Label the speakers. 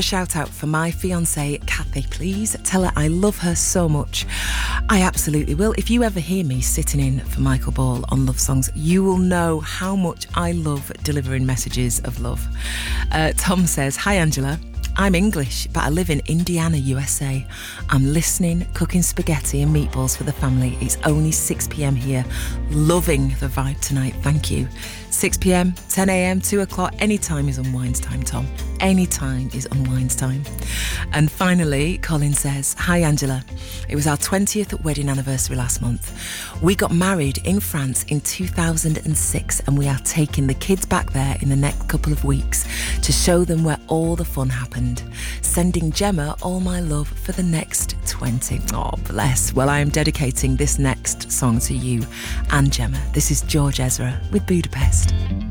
Speaker 1: shout out for my fiancée, Kathy, please. Tell her I love her so much. I absolutely will. If you ever hear me sitting in for Michael Ball on Love Songs, you will know how much I love delivering messages of love. Tom says, hi Angela. I'm English, but I live in Indiana, USA. I'm listening, cooking spaghetti and meatballs for the family. It's only 6 p.m. here. Loving the vibe tonight. Thank you. 6 p.m, 10 a.m, 2 o'clock. Any time is unwinds time, Tom. Any time is unwinds time. And finally, Colin says, hi, Angela. It was our 20th wedding anniversary last month. We got married in France in 2006 and we are taking the kids back there in the next couple of weeks to show them where all the fun happened. Sending Gemma all my love for the next 20. Oh, bless. Well, I am dedicating this next song to you and Gemma. This is George Ezra with Budapest.